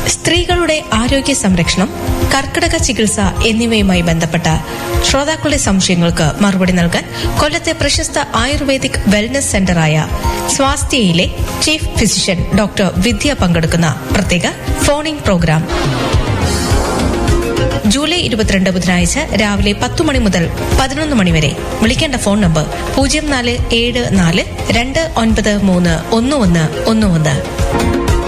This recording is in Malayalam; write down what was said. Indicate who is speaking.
Speaker 1: സ്ത്രീകളുടെ ആരോഗ്യ സംരക്ഷണം, കർക്കിടക ചികിത്സ എന്നിവയുമായി ബന്ധപ്പെട്ട ശ്രോതാക്കളുടെ സംശയങ്ങൾക്ക് മറുപടി നൽകാൻ കൊല്ലത്തെ പ്രശസ്ത ayurvedic wellness സെന്ററായ സ്വാസ്ഥ്യയിലെ chief physician doctor വിദ്യ പങ്കെടുക്കുന്ന പ്രത്യേക ഫോണിംഗ് പ്രോഗ്രാം ജൂലൈ 22 ബുധനാഴ്ച രാവിലെ 10 മണി മുതൽ 11 മണി വരെ. വിളിക്കേണ്ട ഫോൺ നമ്പർ 0474293111.